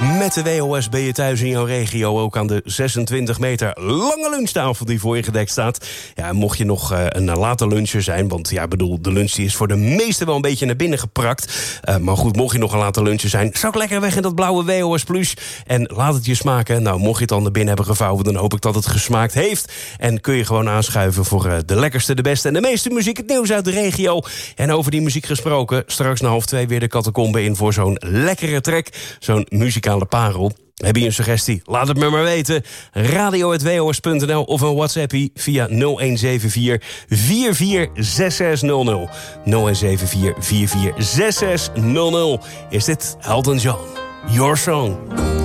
Met de WOS ben je thuis in jouw regio ook aan de 26 meter lange lunchtafel die voor je gedekt staat. Ja, mocht je nog een late luncher zijn, want ja, bedoel, de lunch die is voor de meesten wel een beetje naar binnen geprakt. Maar goed, mocht je nog een late luncher zijn, zou ik lekker weg in dat blauwe WOS Plus. En laat het je smaken. Nou, mocht je het al naar binnen hebben gevouwen, dan hoop ik dat het gesmaakt heeft. En kun je gewoon aanschuiven voor de lekkerste, de beste en de meeste muziek, het nieuws uit de regio. En over die muziek gesproken, straks na 1:30 weer de catacombe in voor zo'n lekkere track, zo'n muzikale parel. Heb je een suggestie? Laat het me maar weten. radio@wos.nl of een WhatsAppie via 0174 446600. 0174 446600. Is dit Elton John? Your Song.